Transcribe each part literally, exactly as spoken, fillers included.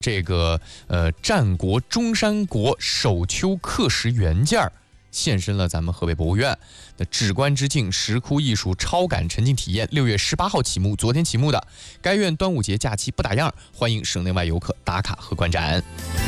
这个呃战国中山国首丘刻石原件现身了咱们河北博物院的至观之境石窟艺术超感沉浸体验，六月十八号启幕，昨天启幕的。该院端午节假期不打烊，欢迎省内外游客打卡和观展。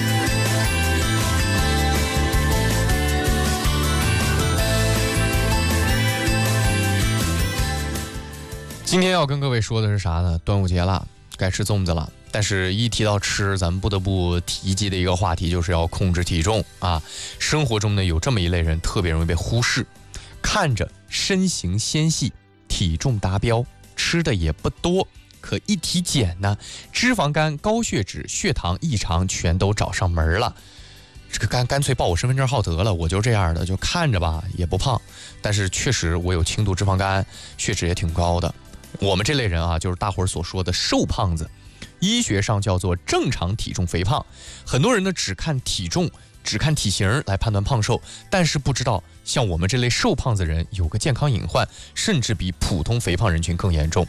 今天要跟各位说的是啥呢？端午节了，该吃粽子了。但是，一提到吃，咱们不得不提及的一个话题就是要控制体重啊。生活中呢，有这么一类人特别容易被忽视，看着身形纤细，体重达标，吃的也不多，可一体检呢，脂肪肝、高血脂、血糖异常全都找上门了。这个干干脆报我身份证号得了，我就这样的，就看着吧也不胖，但是确实我有轻度脂肪肝，血脂也挺高的。我们这类人啊，就是大伙儿所说的瘦胖子。医学上叫做正常体重肥胖，很多人呢只看体重，只看体型来判断胖瘦，但是不知道像我们这类瘦胖子人有个健康隐患，甚至比普通肥胖人群更严重。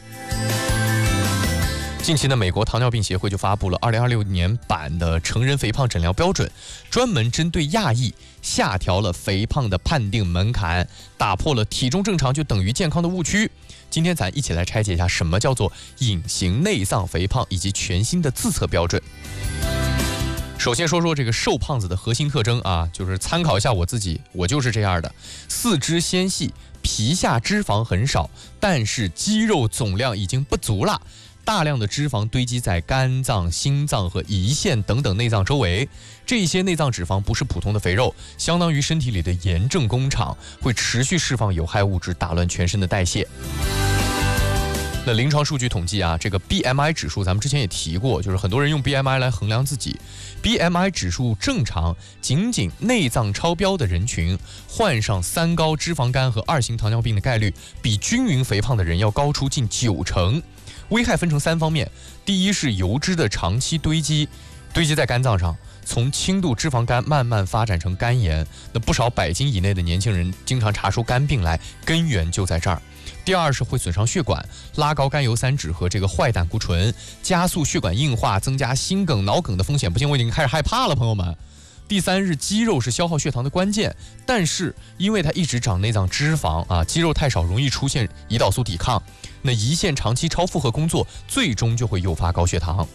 近期呢，美国糖尿病协会就发布了二零二六年版的成人肥胖诊疗标准，专门针对亚裔下调了肥胖的判定门槛，打破了体重正常就等于健康的误区。今天咱一起来拆解一下什么叫做隐形内脏肥胖，以及全新的自测标准。首先说说这个瘦胖子的核心特征啊，就是参考一下我自己，我就是这样的，四肢纤细，皮下脂肪很少，但是肌肉总量已经不足了。大量的脂肪堆积在肝脏、心脏和胰腺等等内脏周围，这些内脏脂肪不是普通的肥肉，相当于身体里的炎症工厂，会持续释放有害物质，打乱全身的代谢。那临床数据统计啊，这个 B M I 指数咱们之前也提过，就是很多人用 B M I 来衡量自己。B M I 指数正常，仅仅内脏超标的人群，患上三高、脂肪肝和二型糖尿病的概率，比均匀肥胖的人要高出近九成。危害分成三方面，第一是油脂的长期堆积，堆积在肝脏上，从轻度脂肪肝慢慢发展成肝炎。那不少百斤以内的年轻人经常查出肝病来，根源就在这儿。第二是会损伤血管，拉高甘油三酯和这个坏胆固醇，加速血管硬化，增加心梗、脑梗的风险。不行，我已经开始害怕了，朋友们。第三是肌肉是消耗血糖的关键，但是因为它一直长内脏脂肪啊，肌肉太少，容易出现胰岛素抵抗，那胰腺长期超负荷工作，最终就会诱发高血糖。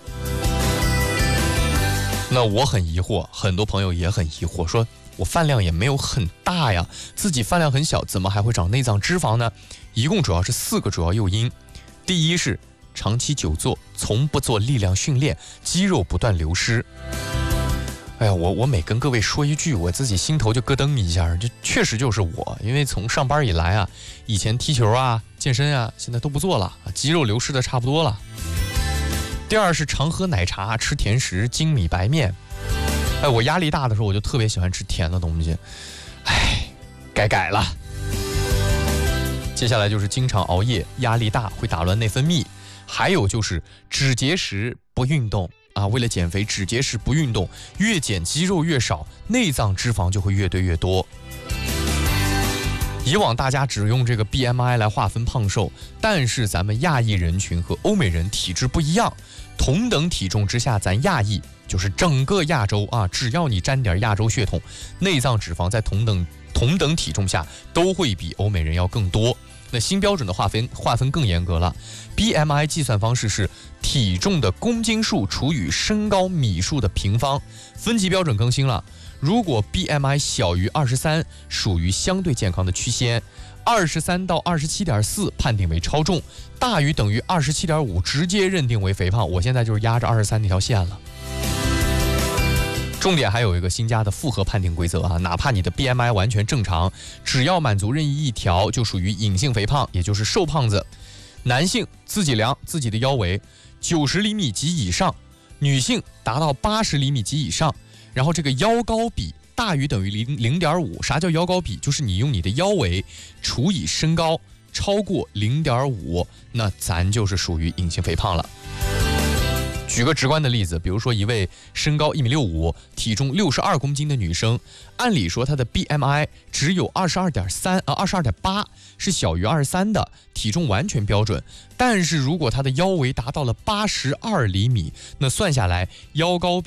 那我很疑惑，很多朋友也很疑惑，说我饭量也没有很大呀，自己饭量很小，怎么还会长内脏脂肪呢？一共主要是四个主要诱因。第一是长期久坐，从不做力量训练，肌肉不断流失。哎呀，我我每跟各位说一句，我自己心头就咯噔一下，这确实就是我。因为从上班以来啊，以前踢球啊、健身啊，现在都不做了，肌肉流失的差不多了。第二是常喝奶茶、吃甜食、精米白面。哎，我压力大的时候，我就特别喜欢吃甜的东西。哎，该改了。接下来就是经常熬夜，压力大会打乱内分泌，还有就是只节食不运动。啊，为了减肥，只节食不运动，越减肌肉越少，内脏脂肪就会越堆越多。以往大家只用这个 B M I 来划分胖瘦，但是咱们亚裔人群和欧美人体质不一样，同等体重之下，咱亚裔就是整个亚洲啊，只要你沾点亚洲血统，内脏脂肪在同等同等体重下都会比欧美人要更多。那新标准的划分划分更严格了 ，B M I 计算方式是体重的公斤数除以身高米数的平方，分级标准更新了。如果 B M I 小于二十三，属于相对健康的区间；二十三到二十七点四判定为超重，大于等于二十七点五直接认定为肥胖。我现在就是压着二十三那条线了。重点还有一个新加的复合判定规则啊，哪怕你的 B M I 完全正常，只要满足任意一条，就属于隐性肥胖，也就是瘦胖子。男性自己量自己的腰围九十厘米及以上，女性达到八十厘米及以上，然后这个腰高比大于等于零零点五。啥叫腰高比？就是你用你的腰围除以身高超过零点五，那咱就是属于隐性肥胖了。举个直观的例子，比如说一位身高一米六五、体重六十二公斤的女生，按理说她的 B M I 只有二十二点三啊，二十二点八，是小于二十三的，体重完全标准。但是如果她的腰围达到了八十二厘米，那算下来腰高比